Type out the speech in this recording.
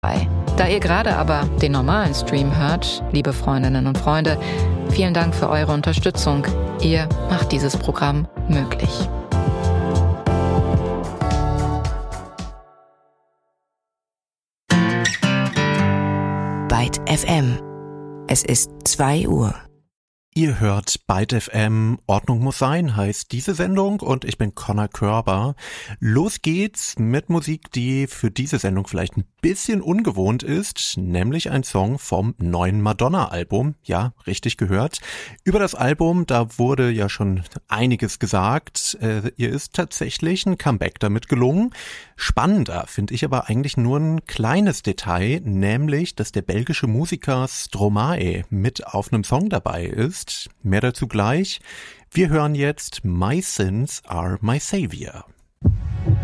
Da ihr gerade aber den normalen Stream hört, liebe Freundinnen und Freunde, vielen Dank für eure Unterstützung. Ihr macht dieses Programm möglich. Byte FM. Es ist 2 Uhr. Ihr hört Byte FM, Ordnung muss sein, heißt diese Sendung und ich bin Connor Körber. Los geht's mit Musik, die für diese Sendung vielleicht ein bisschen ungewohnt ist, nämlich ein Song vom neuen Madonna-Album. Ja, richtig gehört. Über das Album, da wurde ja schon einiges gesagt. Ihr ist tatsächlich ein Comeback damit gelungen. Spannender finde ich aber eigentlich nur ein kleines Detail, nämlich, dass der belgische Musiker Stromae mit auf einem Song dabei ist. Mehr dazu gleich. Wir hören jetzt My Sins Are My Savior.